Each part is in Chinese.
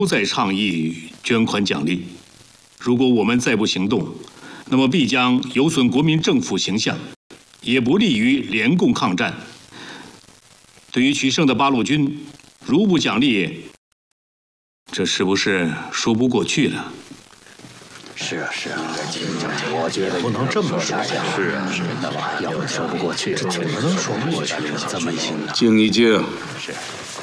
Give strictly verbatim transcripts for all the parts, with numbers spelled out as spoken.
都在倡议捐款奖励。如果我们再不行动，那么必将有损国民政府形象，也不利于联共抗战。对于取胜的八路军，如不奖励，这是不是说不过去了？ 是啊，是啊，我觉得不能这么说呀。是啊，是那么要是说不过去，这怎么能说不过去？这么行呢？ 静一静。 是。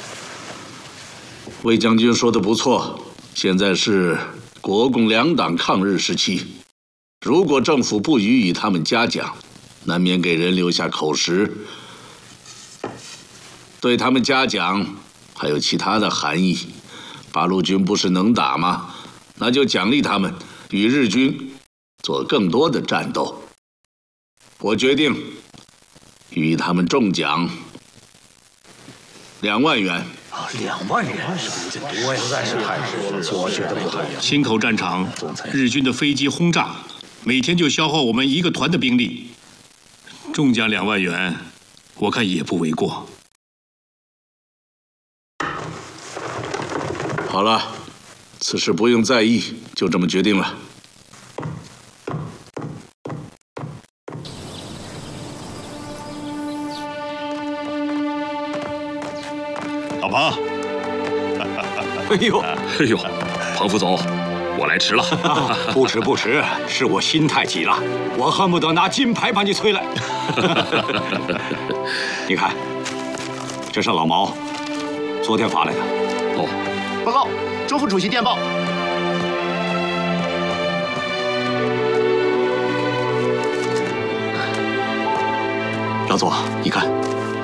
魏将军说的不错，现在是国共两党抗日时期，如果政府不予以他们嘉奖，难免给人留下口实。对他们嘉奖，还有其他的含义。八路军不是能打吗？那就奖励他们，与日军做更多的战斗。我决定予以他们重奖两万元。 两万元是不是多呀？实在是太多，我觉得不对。 忻口战场，日军的飞机轰炸，每天就消耗我们一个团的兵力。重奖两万元，我看也不为过。 好了，此事不用在意，就这么决定了。 老庞， 哎呦， 哎呦，庞副总，我来迟了。 啊、不迟不迟，是我心太急了，我恨不得拿金牌把你催来。你看，这是老毛昨天发来的。 哦， 报告，周副主席电报。 老左，你看，